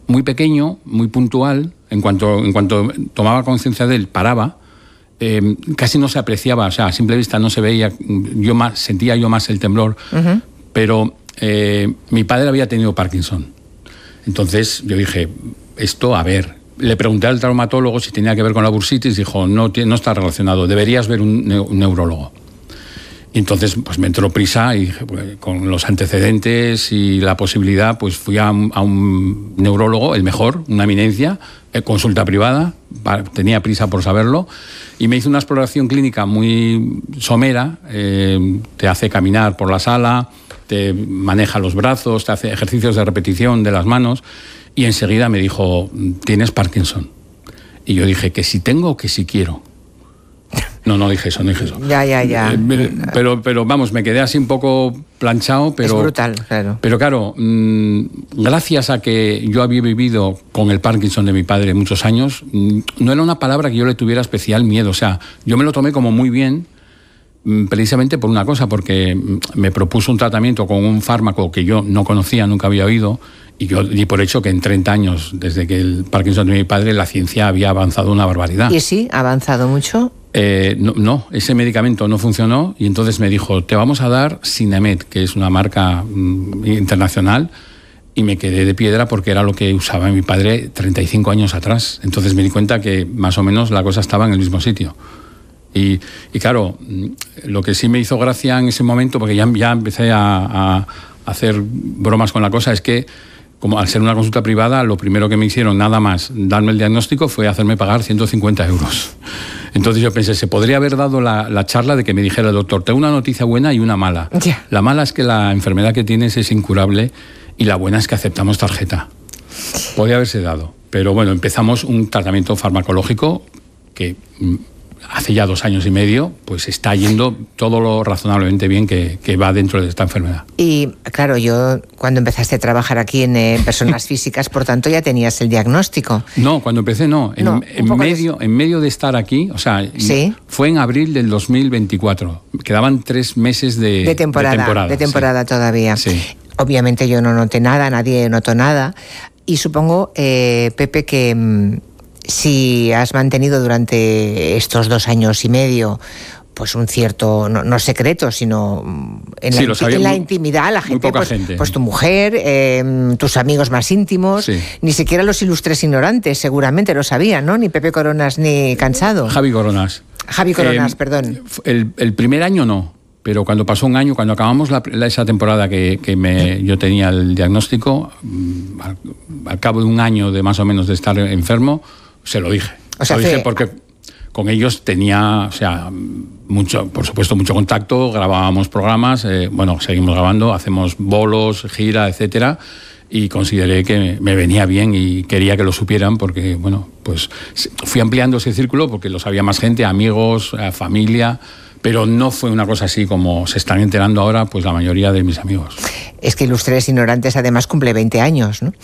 muy pequeño, muy puntual. En cuanto tomaba conciencia de él, paraba. Casi no se apreciaba, o sea, a simple vista no se veía. Sentía yo más el temblor. Uh-huh. Pero mi padre había tenido Parkinson. Entonces yo dije, esto, a ver. Le pregunté al traumatólogo si tenía que ver con la bursitis. Dijo, no está relacionado, deberías ver un neurólogo. Y entonces pues me entró prisa y pues, con los antecedentes y la posibilidad, pues fui a un neurólogo, el mejor, una eminencia, consulta privada, tenía prisa por saberlo, y me hizo una exploración clínica muy somera. Te hace caminar por la sala, te maneja los brazos, te hace ejercicios de repetición de las manos, y enseguida me dijo, tienes Parkinson. Y yo dije, que si tengo o que si quiero. No dije eso. Ya. Pero vamos, me quedé así un poco planchado, pero... Es brutal, claro. Pero claro, gracias a que yo había vivido con el Parkinson de mi padre muchos años, no era una palabra que yo le tuviera especial miedo. O sea, yo me lo tomé como muy bien, precisamente por una cosa, porque me propuso un tratamiento con un fármaco que yo no conocía, nunca había oído, y yo di por hecho que en 30 años, desde que el Parkinson de mi padre, la ciencia había avanzado una barbaridad. ¿Y sí? ¿Ha avanzado mucho? No, ese medicamento no funcionó, y entonces me dijo, te vamos a dar Sinemet, que es una marca internacional, y me quedé de piedra porque era lo que usaba mi padre 35 años atrás. Entonces me di cuenta que más o menos la cosa estaba en el mismo sitio. Y claro, lo que sí me hizo gracia en ese momento, porque ya empecé a hacer bromas con la cosa, es que como al ser una consulta privada, lo primero que me hicieron, nada más darme el diagnóstico, fue hacerme pagar 150 euros. Entonces yo pensé, se podría haber dado la charla de que me dijera el doctor, tengo una noticia buena y una mala. Yeah. La mala es que la enfermedad que tienes es incurable, y la buena es que aceptamos tarjeta. Podría haberse dado. Pero bueno, empezamos un tratamiento farmacológico que hace ya 2 años y medio, pues está yendo todo lo razonablemente bien que va dentro de esta enfermedad. Y claro, yo cuando empezaste a trabajar aquí en personas físicas, por tanto ya tenías el diagnóstico. No, cuando empecé no. En medio de estar aquí, o sea, ¿sí? Fue en abril del 2024. Quedaban 3 meses de temporada sí. Todavía. Sí. Obviamente yo no noté nada, nadie notó nada. Y supongo, Pepe, que si has mantenido durante estos 2 años y medio pues un cierto, no secreto, sino en la intimidad, la gente, pues tu mujer, tus amigos más íntimos, sí. Ni siquiera los ilustres ignorantes seguramente lo sabían, ¿no? Ni Pepe Coronas ni Cansado. Javi Coronas, perdón. El primer año no, pero cuando pasó un año, cuando acabamos esa temporada yo tenía el diagnóstico, al cabo de un año de más o menos de estar enfermo, se lo dije. O sea, lo dije porque con ellos tenía, por supuesto, mucho contacto, grabábamos programas, seguimos grabando, hacemos bolos, gira, etcétera, y consideré que me venía bien y quería que lo supieran porque, pues fui ampliando ese círculo porque lo sabía más gente, amigos, familia, pero no fue una cosa así como se están enterando ahora, pues la mayoría de mis amigos. Es que Ilustres Ignorantes además cumple 20 años, ¿no?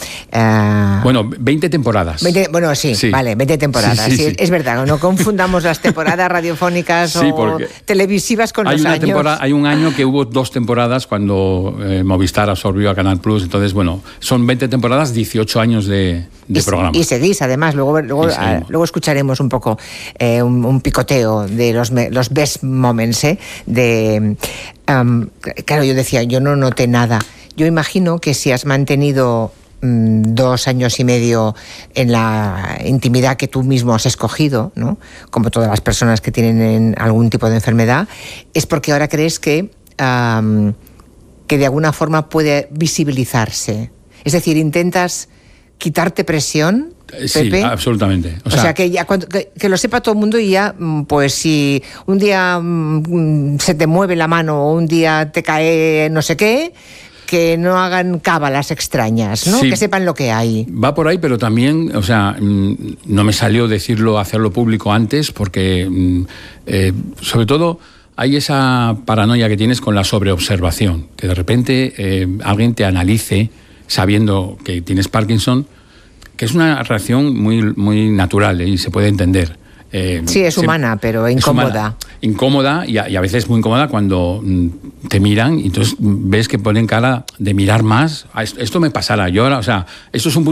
20 temporadas. 20 temporadas. Sí. Es verdad, no confundamos las temporadas radiofónicas o televisivas con los años. Hay un año que hubo 2 temporadas cuando Movistar absorbió a Canal Plus, entonces, son 20 temporadas, 18 años de programa. Y seguís, además, luego escucharemos un poco un picoteo de los best moments, claro, yo decía, yo no noté nada. Yo imagino que si has mantenido 2 años y medio en la intimidad que tú mismo has escogido, ¿no? Como todas las personas que tienen algún tipo de enfermedad, es porque ahora crees que de alguna forma puede visibilizarse. Es decir, intentas quitarte presión, Pepe. Sí, absolutamente. O sea que ya que lo sepa todo el mundo, y ya, pues si un día se te mueve la mano o un día te cae no sé qué, que no hagan cábalas extrañas, ¿no? Sí, que sepan lo que hay. Va por ahí, pero también, no me salió hacerlo público antes, porque sobre todo hay esa paranoia que tienes con la sobreobservación, que de repente alguien te analice sabiendo que tienes Parkinson, que es una reacción muy, muy natural y se puede entender. Sí, es humana, pero incómoda. Incómoda y a veces muy incómoda cuando te miran y entonces ves que ponen cara de mirar más. Esto me pasará. Yo ahora, esto es un punto